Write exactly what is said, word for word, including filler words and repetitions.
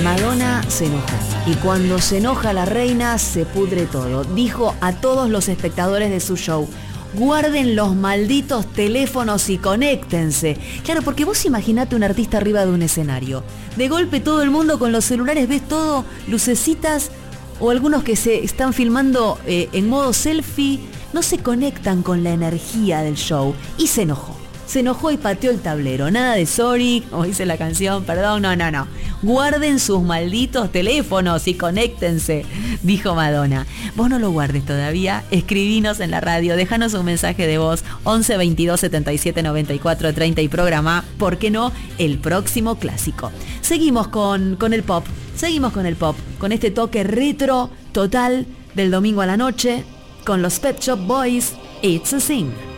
Madonna se enojó. Y cuando se enoja la reina, se pudre todo. Dijo a todos los espectadores de su show: guarden los malditos teléfonos y conéctense. Claro, porque vos imaginate un artista arriba de un escenario. De golpe todo el mundo con los celulares, ves todo, lucecitas, o algunos que se están filmando eh, en modo selfie, no se conectan con la energía del show. Y se enojó. Se enojó y pateó el tablero. Nada de sorry, como dice la canción, perdón, no, no, no. Guarden sus malditos teléfonos y conéctense, dijo Madonna. Vos no lo guardes todavía, escribinos en la radio, déjanos un mensaje de voz, once veintidós setenta y siete noventa y cuatro treinta y programa, ¿por qué no?, el próximo clásico. Seguimos con, con el pop, seguimos con el pop, con este toque retro total del domingo a la noche, con los Pet Shop Boys, It's a Sin.